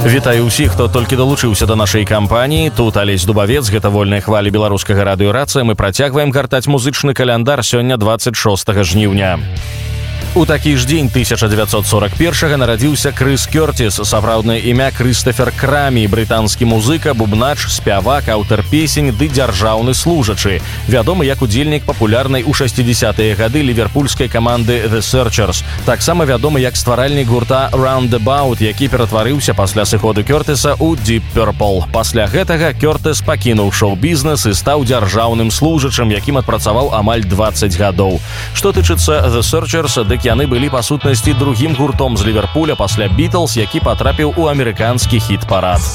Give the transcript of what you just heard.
Вітаю ўсіх, хто толькі далучыўся да нашай кампаніі. Тут Алесь Дубавец, гэта вольныя хвалі беларускага радыёрацыя. Мы працягваем гартаць музычны каляндар сёння 26 жніўня. У такі ж дзень 1941 нарадзіўся Крыс Кёртис, сапраўднае імя Крыстафер Крамі, брытанскі музыка, бубнач, спявак, аўтар песень ды дзяржаўны служачы. Вядомы як удзельнік папулярнай у 60-е гады ліверпульскай каманды The Searchers. Таксама вядомы як стваральнік гурта Roundabout, які ператварыўся пасля сыходу Кёртиса ў Deep Purple. Пасля гэтага Кёртис пакінуў шоу-бізнес і стаў дзяржаўным служачым, якім адпрацаваў амаль 20 гадоў. Што тычыцца The Searchers, дык яны былі па сутнасці другім гуртом з Ліверпуля пасля Beatles, які патрапіў у амерыканскі хіт-парад.